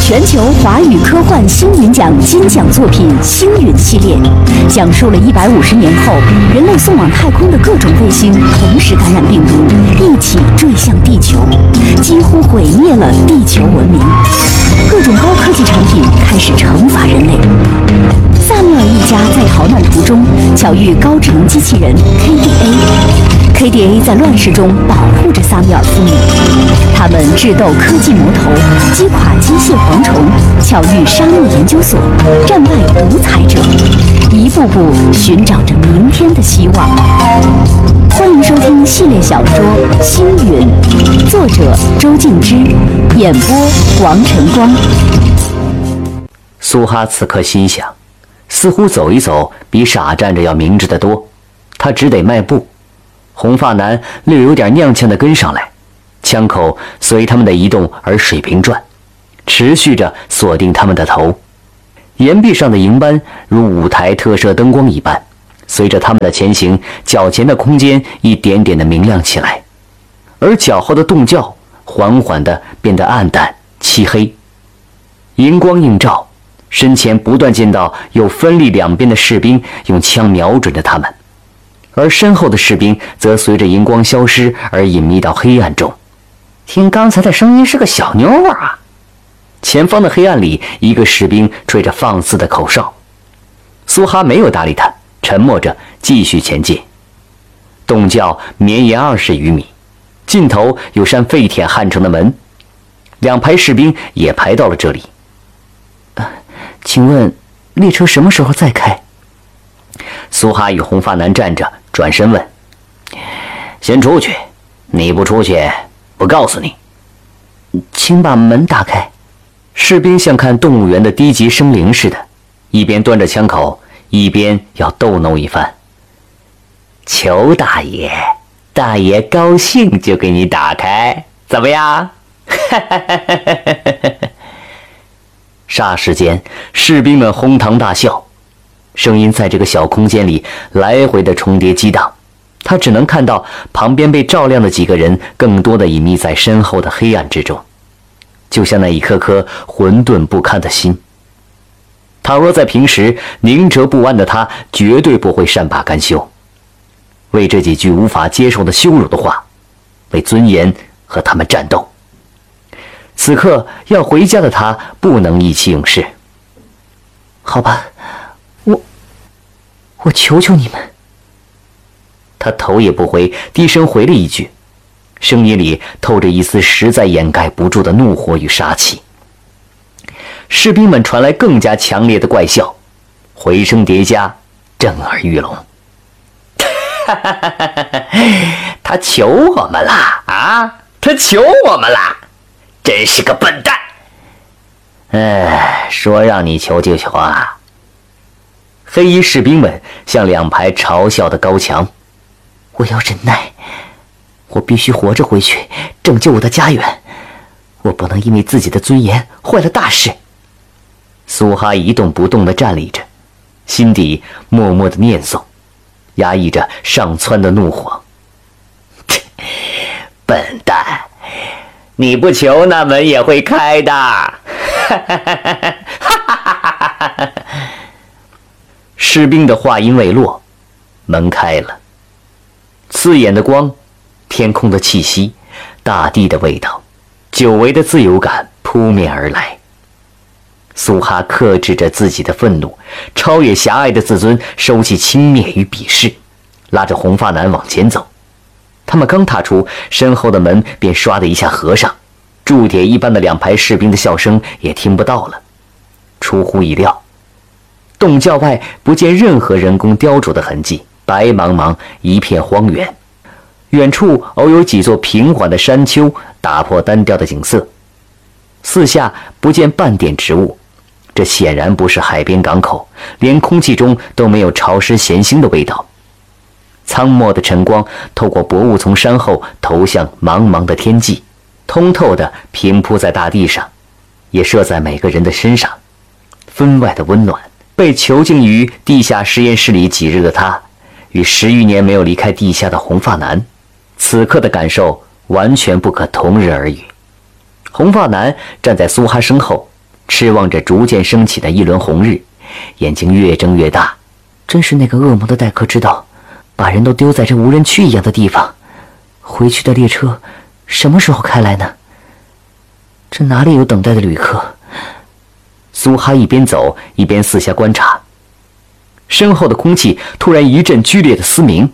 全球华语科幻星云奖金奖作品《星云》系列，讲述了150年后人类送往太空的各种卫星同时感染病毒，一起坠向地球，几乎毁灭了地球文明。各种高科技产品开始惩罚人类。萨缪尔一家在逃难途中巧遇高智能机器人 KDA。KDA 在乱世中保护着萨缪尔父女，他们智斗科技魔头，击垮机械蝗虫，巧遇沙漠研究所，战败独裁者，一步步寻找着明天的希望。欢迎收听系列小说《星云》，作者周静之，演播王晨光。 苏哈此刻心想，似乎走一走比傻站着要明智得多，他只得迈步。红发男略有点踉跄地跟上来，枪口随他们的移动而水平转，持续着锁定他们的头。岩壁上的营斑如舞台特摄灯光一般，随着他们的前行，脚前的空间一点点地明亮起来，而脚后的洞窖缓缓地变得暗淡漆黑。银光映照，身前不断见到有分立两边的士兵用枪瞄准着他们，而身后的士兵则随着荧光消失而隐秘到黑暗中。听刚才的声音是个小妞啊！前方的黑暗里，一个士兵吹着放肆的口哨。苏哈没有搭理他，沉默着继续前进。洞窖绵延20余米，尽头有扇废铁焊成的门，两排士兵也排到了这里。请问列车什么时候再开？苏哈与红发男站着，转身问：先出去，你不出去不告诉你。请把门打开。士兵像看动物园的低级生灵似的，一边端着枪口，一边要逗弄一番。求大爷，大爷高兴就给你打开，怎么样？霎时间，士兵们哄堂大笑，声音在这个小空间里来回的重叠激荡。他只能看到旁边被照亮的几个人，更多的隐秘在身后的黑暗之中，就像那一颗颗混沌不堪的心。倘若在平时，宁折不弯的他绝对不会善罢甘休，为这几句无法接受的羞辱的话，为尊严和他们战斗。此刻要回家的他不能意气用事。好吧，我求求你们。他头也不回，低声回了一句，声音里透着一丝实在掩盖不住的怒火与杀气。士兵们传来更加强烈的怪笑，回声叠加，震耳欲聋。他求我们了啊！他求我们了，真是个笨蛋！说让你求就求啊！黑衣士兵们像两排嘲笑的高墙。我要忍耐，我必须活着回去拯救我的家园，我不能因为自己的尊严坏了大事。苏哈一动不动地站立着，心底默默地念诵，压抑着上蹿的怒火。笨蛋，你不求那门也会开的。士兵的话音未落，门开了。刺眼的光，天空的气息，大地的味道，久违的自由感扑面而来。苏哈克制着自己的愤怒，超越狭隘的自尊，收起轻蔑与鄙视，拉着红发男往前走。他们刚踏出，身后的门便唰的一下合上，铸铁一般的两排士兵的笑声也听不到了。出乎意料，洞窖外不见任何人工雕琢的痕迹，白茫茫一片荒原，远处偶有几座平缓的山丘打破单调的景色，四下不见半点植物。这显然不是海边港口，连空气中都没有潮湿咸腥的味道。苍漠的晨光透过薄雾从山后投向茫茫的天际，通透地平铺在大地上，也射在每个人的身上，分外的温暖。被囚禁于地下实验室里几日的他，与10余年没有离开地下的红发男，此刻的感受完全不可同日而语。红发男站在苏哈身后， 痴望着逐渐升起的一轮红日，眼睛越睁越大。真是那个恶魔的待客之道，把人都丢在这无人区一样的地方。回去的列车什么时候开来呢？这哪里有等待的旅客？苏哈一边走一边四下观察，身后的空气突然一阵剧烈的嘶鸣。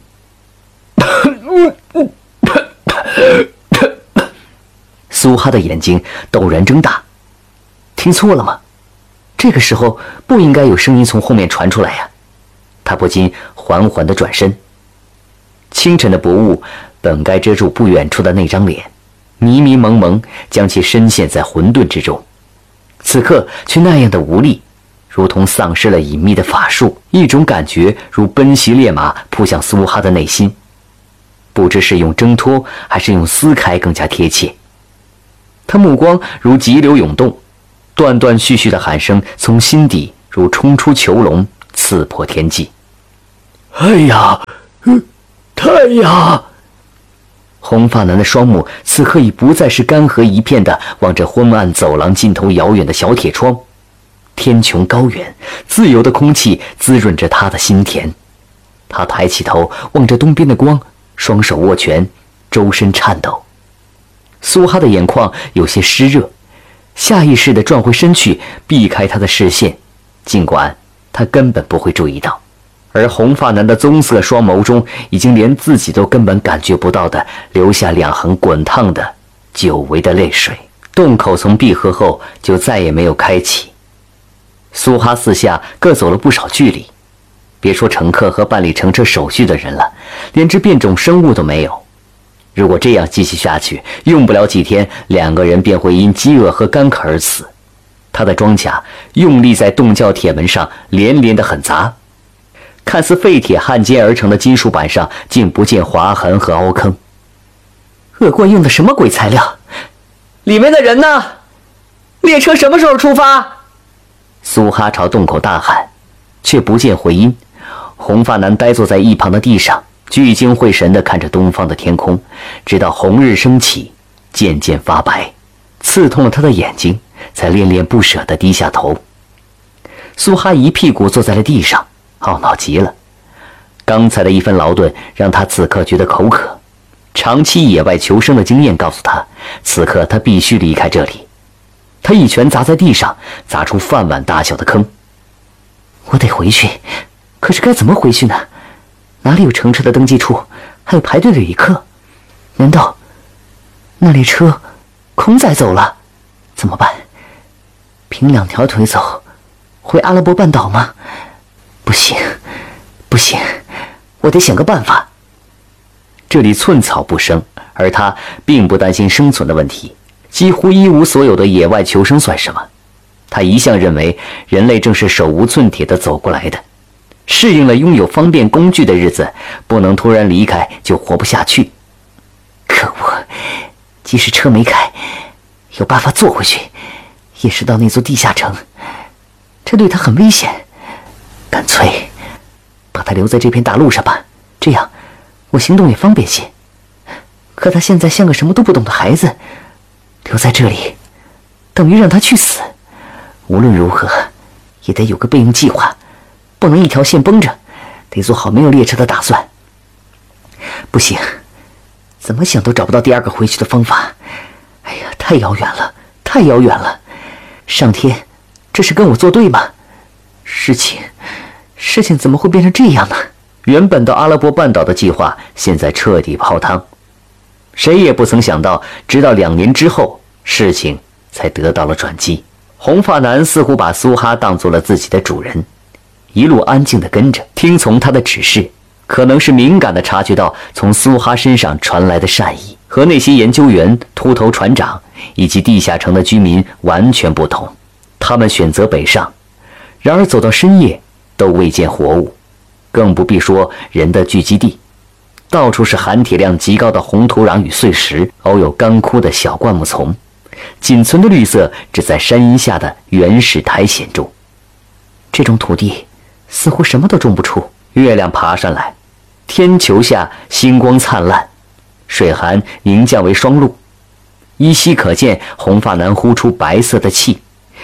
苏哈的眼睛陡然睁大，听错了吗？这个时候不应该有声音从后面传出来呀。他不禁缓缓地转身，清晨的薄雾本该遮住不远处的那张脸，迷迷蒙蒙将其深陷在混沌之中，此刻却那样的无力，如同丧失了隐秘的法术。一种感觉如奔袭烈马扑向苏哈的内心，不知是用挣脱还是用撕开更加贴切。他目光如急流涌动，断断续续的喊声从心底如冲出囚笼，刺破天际。哎呀，太阳！红发男的双目此刻已不再是干涸一片的望着昏暗走廊尽头遥远的小铁窗。天穹高远，自由的空气滋润着他的心田。他抬起头望着东边的光，双手握拳，周身颤抖。苏哈的眼眶有些湿热，下意识地转回身去避开他的视线，尽管他根本不会注意到。而红发男的棕色双眸中已经连自己都根本感觉不到的留下两行滚烫的久违的泪水。洞口从闭合后就再也没有开启。苏哈四下各走了不少距离，别说乘客和办理乘车手续的人了，连只变种生物都没有。如果这样继续下去，用不了几天，两个人便会因饥饿和干渴而死。他的装甲用力在洞窖铁门上连连的狠砸，看似废铁焊接而成的金属板上竟不见划痕和凹坑。恶棍用的什么鬼材料？里面的人呢？列车什么时候出发？苏哈朝洞口大喊，却不见回音。红发男呆坐在一旁的地上，聚精会神地看着东方的天空，直到红日升起，渐渐发白，刺痛了他的眼睛，才恋恋不舍地低下头。苏哈一屁股坐在了地上，懊恼极了。刚才的一番劳顿让他此刻觉得口渴，长期野外求生的经验告诉他，此刻他必须离开这里。他一拳砸在地上，砸出饭碗大小的坑。我得回去，可是该怎么回去呢？哪里有乘车的登记处，还有排队的旅客？难道那列车空载走了？怎么办？凭两条腿走回阿拉伯半岛吗？不行，不行，我得想个办法。这里寸草不生，而他并不担心生存的问题，几乎一无所有的野外求生算什么？他一向认为人类正是手无寸铁地走过来的，适应了拥有方便工具的日子，不能突然离开就活不下去。可恶，即使车没开，有办法坐回去，也是到那座地下城，这对他很危险。干脆把他留在这片大陆上吧，这样我行动也方便些。可他现在像个什么都不懂的孩子，留在这里等于让他去死。无论如何也得有个备用计划，不能一条线绷着，得做好没有列车的打算。不行，怎么想都找不到第二个回去的方法。哎呀，太遥远了，太遥远了！上天，这是跟我作对吗？事情怎么会变成这样呢？原本到阿拉伯半岛的计划现在彻底泡汤。谁也不曾想到，直到2年之后，事情才得到了转机。红发男似乎把苏哈当作了自己的主人，一路安静地跟着，听从他的指示。可能是敏感地察觉到从苏哈身上传来的善意，和那些研究员、秃头船长以及地下城的居民完全不同。他们选择北上，然而走到深夜都未见活物，更不必说人的聚集地。到处是含铁量极高的红土壤与碎石，偶有干枯的小灌木丛，仅存的绿色只在山阴下的原始苔藓中。这种土地似乎什么都种不出。月亮爬上来，天球下星光灿烂，水寒凝降为双露，依稀可见红发男呼出白色的气，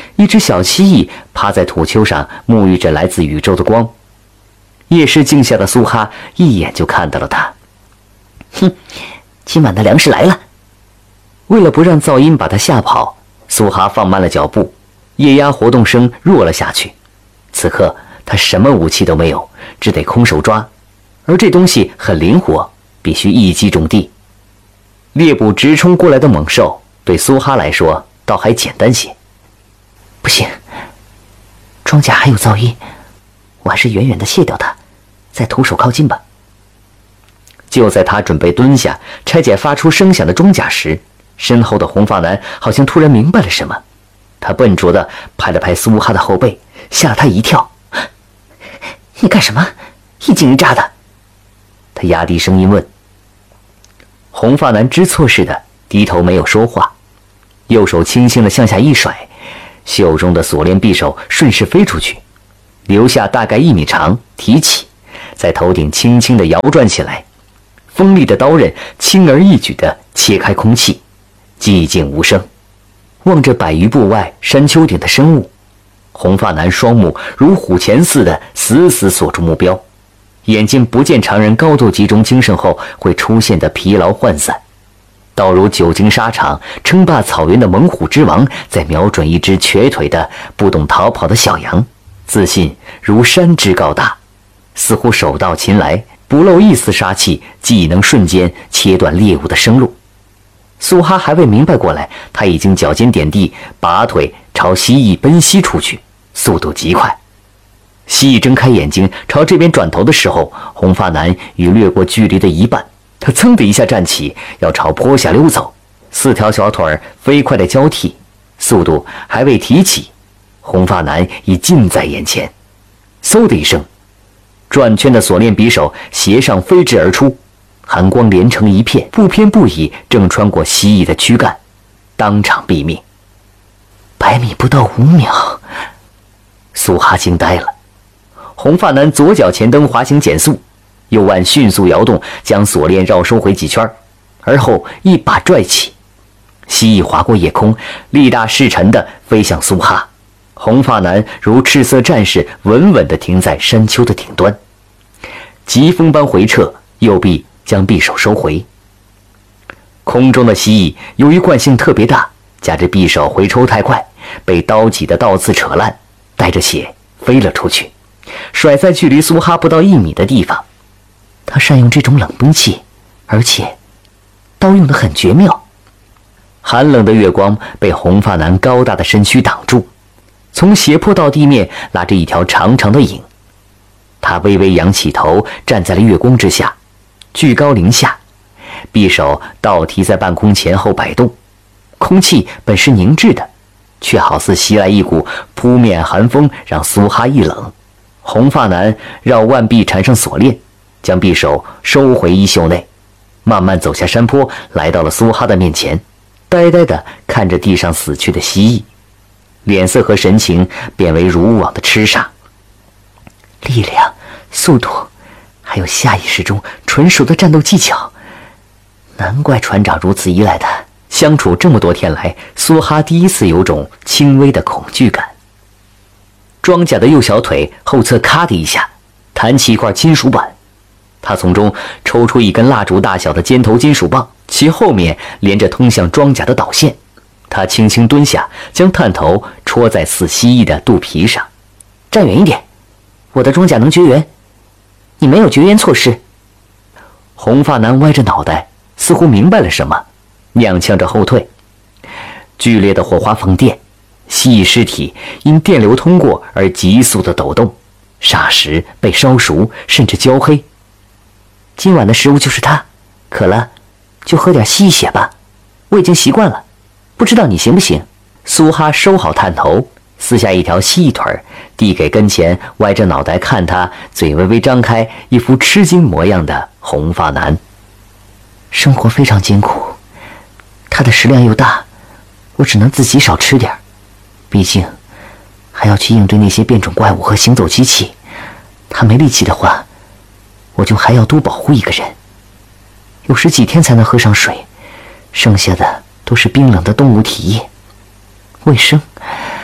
一只小蜥蜴趴在土丘上沐浴着来自宇宙的光。夜视镜下的苏哈一眼就看到了它。 哼，今晚的粮食来了。 为了不让噪音把它吓跑，苏哈放慢了脚步，液压活动声弱了下去。此刻他什么武器都没有，只得空手抓，而这东西很灵活，必须一击中地。猎捕直冲过来的猛兽对苏哈来说倒还简单些。 不行，装甲还有噪音，我还是远远地卸掉它，再徒手靠近吧。 就在他准备蹲下拆解发出声响的装甲时，身后的红发男好像突然明白了什么，他笨拙地拍了拍苏哈的后背，吓了他一跳。 你干什么？一惊一乍的。 他压低声音问。红发男知错似的低头没有说话，右手轻轻地向下一甩，袖中的锁链匕首顺势飞出去，留下大概1米长，提起，在头顶轻轻地摇转起来，锋利的刀刃轻而易举地切开空气，寂静无声。望着100余步外山丘顶的生物，红发男双目如虎钳似的死死锁住目标，眼睛不见常人高度集中精神后会出现的疲劳涣散，倒如久经沙场称霸草原的猛虎之王在瞄准一只瘸腿的不懂逃跑的小羊，自信如山之高大，似乎手到擒来，不露一丝杀气，既能瞬间切断猎物的生路。苏哈还未明白过来，他已经脚尖点地，拔腿朝蜥蜴奔袭出去，速度极快。蜥蜴睁开眼睛朝这边转头的时候，红发男已掠过距离的一半，他噌的一下站起，要朝坡下溜走，4条小腿儿飞快地交替，速度还未提起，红发男已近在眼前。嗖的一声，转圈的锁链匕首斜上飞掷而出，寒光连成一片，不偏不倚，正穿过蜥蜴的躯干，当场毙命。 100米不到5秒， 苏哈惊呆了。红发男左脚前蹬滑行减速，右腕迅速摇动，将锁链绕收回几圈，而后一把拽起，蜥蜴划过夜空，力大势沉地飞向苏哈。红发男如赤色战士，稳稳地停在山丘的顶端，疾风般回撤，右臂将匕首收回。空中的蜥蜴由于惯性特别大，加之匕首回抽太快，被刀戟的倒刺扯烂，带着血飞了出去，甩在距离苏哈不到1米的地方。 他善用这种冷兵器，而且刀用得很绝妙。 寒冷的月光被红发男高大的身躯挡住，从斜坡到地面拉着一条长长的影。他微微仰起头，站在了月光之下，居高临下，匕首倒提在半空前后摆动。空气本是凝滞的，却好似袭来一股扑面寒风，让苏哈一冷。红发男绕腕臂缠上锁链，将匕首收回衣袖内，慢慢走下山坡，来到了苏哈的面前，呆呆地看着地上死去的蜥蜴，脸色和神情变为如往的痴傻。 力量、速度，还有下意识中纯熟的战斗技巧，难怪船长如此依赖他。 相处这么多天来，苏哈第一次有种轻微的恐惧感。装甲的右小腿后侧咔的一下弹起一块金属板，他从中抽出一根蜡烛大小的尖头金属棒，其后面连着通向装甲的导线。他轻轻蹲下，将探头戳在死蜥蜴的肚皮上。 站远一点，我的装甲能绝缘，你没有绝缘措施。 红发男歪着脑袋，似乎明白了什么，踉跄着后退。剧烈的火花放电，蜥蜴尸体因电流通过而急速的抖动，霎时被烧熟，甚至焦黑。 今晚的食物就是它，渴了就喝点蜥蜴血吧，我已经习惯了，不知道你行不行。 苏哈收好探头，撕下一条蜥蜴腿，递给跟前歪着脑袋看他，嘴微微张开，一副吃惊模样的红发男。 生活非常艰苦，它的食量又大，我只能自己少吃点，毕竟还要去应对那些变种怪物和行走机器，他没力气的话，我就还要多保护一个人。有时几天才能喝上水，剩下的都是冰冷的动物体液。卫生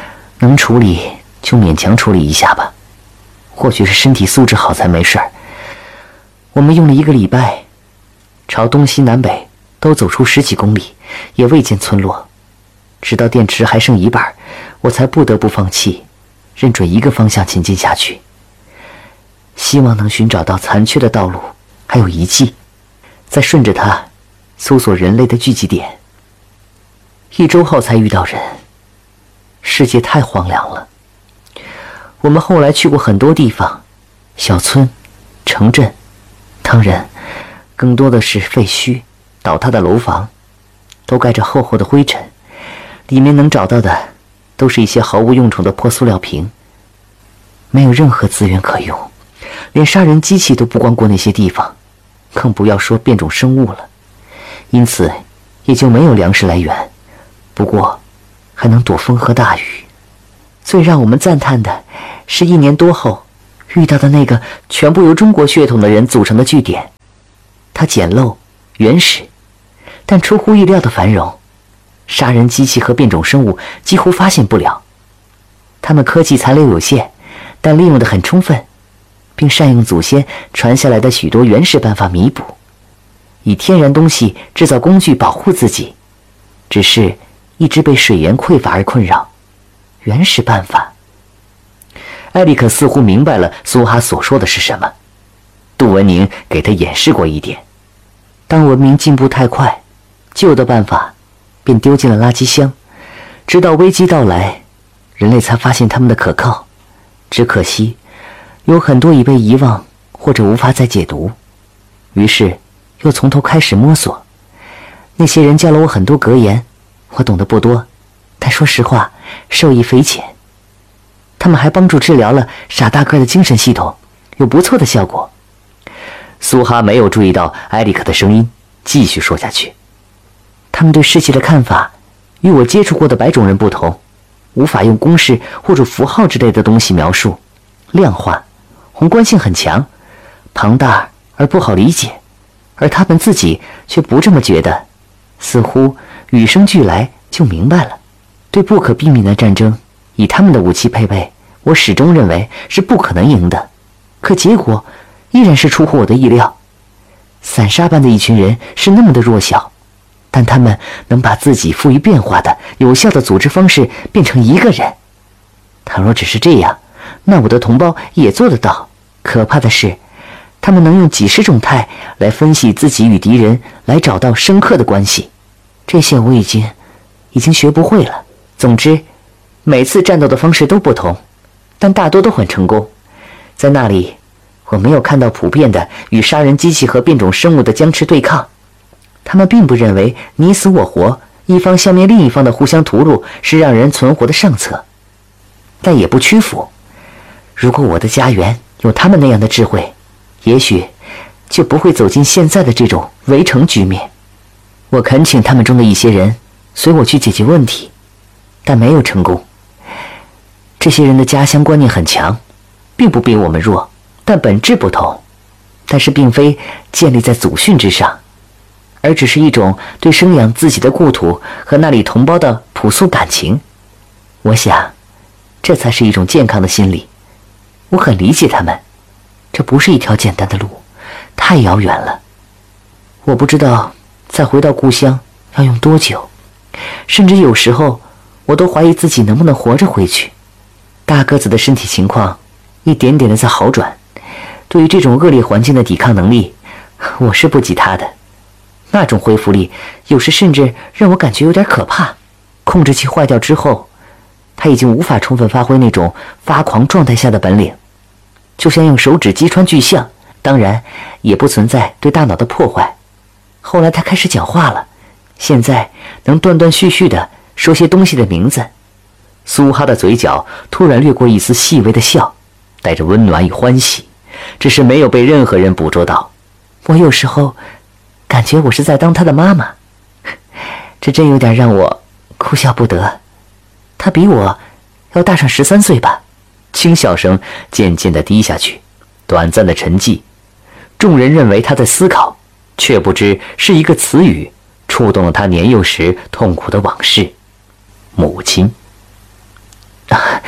能处理就勉强处理一下吧，或许是身体素质好才没事儿。我们用了1个礼拜，朝东西南北都走出10几公里，也未见村落。直到电池还剩一半，我才不得不放弃，认准一个方向前进下去，希望能寻找到残缺的道路还有遗迹，再顺着它搜索人类的聚集点。1周后才遇到人，世界太荒凉了。我们后来去过很多地方，小村、城镇，当然更多的是废墟、倒塌的楼房，都盖着厚厚的灰尘，里面能找到的都是一些毫无用处的破塑料瓶，没有任何资源可用，连杀人机器都不光过那些地方，更不要说变种生物了。因此也就没有粮食来源，不过还能躲风和大雨。最让我们赞叹的是1年多后遇到的那个全部由中国血统的人组成的据点，它简陋原始，但出乎意料的繁荣，杀人机器和变种生物几乎发现不了。他们科技残留有限，但利用得很充分，并善用祖先传下来的许多原始办法弥补，以天然东西制造工具保护自己，只是一直被水源匮乏而困扰。原始办法。艾利克似乎明白了苏哈所说的是什么，杜文宁给他演示过一点。当文明进步太快，旧的办法便丢进了垃圾箱，直到危机到来，人类才发现他们的可靠。只可惜有很多已被遗忘或者无法再解读，于是又从头开始摸索。那些人教了我很多格言，我懂得不多，但说实话受益匪浅。他们还帮助治疗了傻大个的精神系统，有不错的效果。苏哈没有注意到埃里克的声音，继续说下去。他们对世界的看法与我接触过的白种人不同，无法用公式或者符号之类的东西描述，量化，宏观性很强，庞大而不好理解，而他们自己却不这么觉得，似乎与生俱来就明白了。对不可避免的战争，以他们的武器配备，我始终认为是不可能赢的，可结果依然是出乎我的意料。散沙般的一群人是那么的弱小，但他们能把自己富于变化的有效的组织方式变成一个人。倘若只是这样，那我的同胞也做得到。可怕的是，他们能用几十种态来分析自己与敌人，来找到深刻的关系。这些我已经学不会了。总之，每次战斗的方式都不同，但大多都很成功。在那里，我没有看到普遍的与杀人机器和变种生物的僵持对抗。他们并不认为你死我活，一方消灭另一方的互相屠戮是让人存活的上策，但也不屈服。如果我的家园有他们那样的智慧，也许就不会走进现在的这种围城局面。我恳请他们中的一些人随我去解决问题，但没有成功。这些人的家乡观念很强，并不比我们弱，但本质不同。但是并非建立在祖训之上，而只是一种对生养自己的故土和那里同胞的朴素感情。我想，这才是一种健康的心理。我很理解他们，这不是一条简单的路，太遥远了。我不知道再回到故乡要用多久，甚至有时候我都怀疑自己能不能活着回去。大个子的身体情况一点点的在好转，对于这种恶劣环境的抵抗能力，我是不及他的。那种恢复力有时甚至让我感觉有点可怕。控制器坏掉之后，他已经无法充分发挥那种发狂状态下的本领，就像用手指击穿巨象，当然也不存在对大脑的破坏。后来他开始讲话了，现在能断断续续地说些东西的名字。苏哈的嘴角突然掠过一丝细微的笑，带着温暖与欢喜，只是没有被任何人捕捉到。我有时候感觉我是在当他的妈妈，这真有点让我哭笑不得。他比我要大上13岁吧。轻笑声渐渐地低下去，短暂的沉寂。众人认为他在思考，却不知是一个词语触动了他年幼时痛苦的往事。母亲。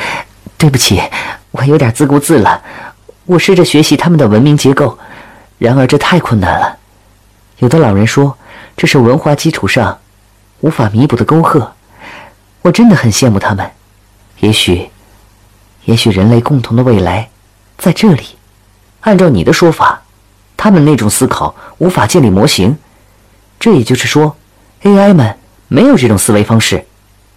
对不起，我有点自顾自了。我试着学习他们的文明结构，然而这太困难了。有的老人说，这是文化基础上无法弥补的沟壑。我真的很羡慕他们。也许人类共同的未来在这里。按照你的说法，他们那种思考无法建立模型，这也就是说 AI 们没有这种思维方式。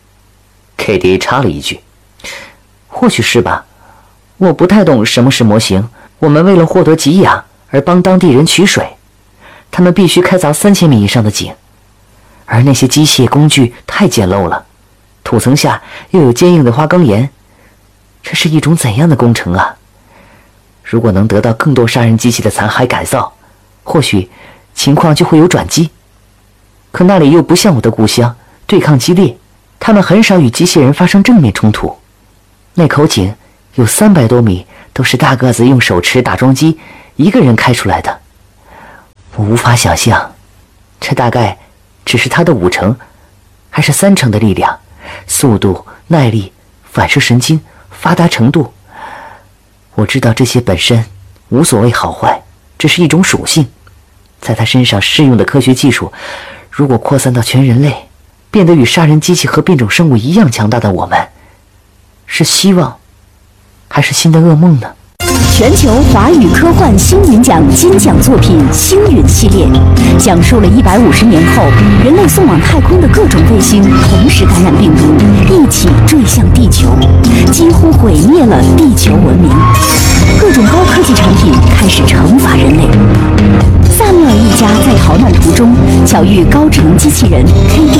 KDA 插了一句， 或许是吧，我不太懂什么是模型。我们为了获得给养而帮当地人取水，他们必须开凿3000米以上的井，而那些机械工具太简陋了，土层下又有坚硬的花岗岩，这是一种怎样的工程啊？如果能得到更多杀人机器的残骸改造，或许情况就会有转机。可那里又不像我的故乡，对抗激烈，他们很少与机器人发生正面冲突。那口井有300多米，都是大个子用手持打桩机一个人开出来的。我无法想象，这大概只是他的5成，还是3成的力量，速度、耐力、反射神经、发达程度。我知道这些本身无所谓好坏，这是一种属性。在他身上适用的科学技术，如果扩散到全人类，变得与杀人机器和变种生物一样强大的我们，是希望还是新的噩梦呢？ 全球华语科幻星云奖金奖作品《星云》系列，讲述了150年后人类送往太空的各种卫星同时感染病毒，一起坠向地球，几乎毁灭了地球文明。各种高科技产品开始惩罚人类。萨缪尔一家在逃难途中巧遇高智能机器人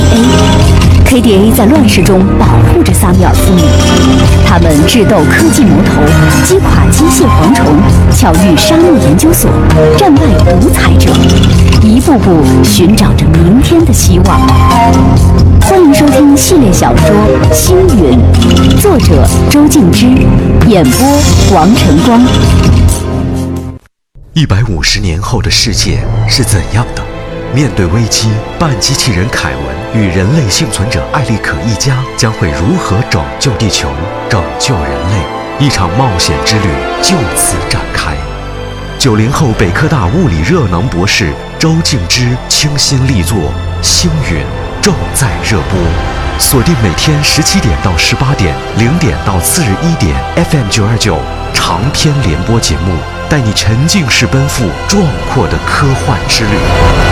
KDA。KDA 在乱世中保护着萨缪尔父女，他们智斗科技魔头，击垮机械蝗虫，巧遇沙漠研究所，战败独裁者，一步步寻找着明天的希望。欢迎收听系列小说《星云》，作者周静之，演播王晨光。 150年后的世界是怎样的？面对危机，半机器人凯文与人类幸存者艾利可一家将会如何拯救地球、拯救人类？一场冒险之旅就此展开。90后北科大物理热能博士周静之倾心力作《星云》正在热播，锁定每天17点到18点，0点到次日1点 FM 929长篇联播节目，带你沉浸式奔赴壮阔的科幻之旅。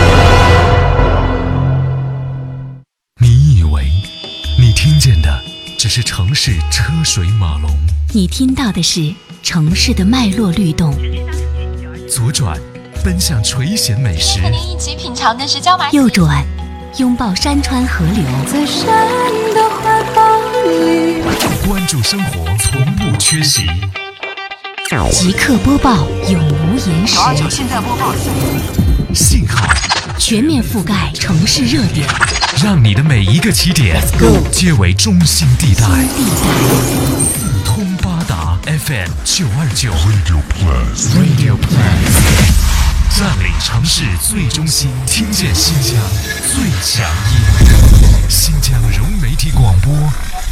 你以为你听见的只是城市车水马龙， 你听到的是城市的脉络律动。 左转奔向垂涎美食， 和您一起品尝的是椒麻。右转拥抱山川河流， 在山的怀抱里， 关注生活从不缺席。 即刻播报，永无延时。 现在播报。 信号全面覆盖城市热点， 让你的每一个起点皆为中心地带。通八达 FM 929 Radio Plus， 占领城市最中心，听见新疆最强音。新疆融媒体广播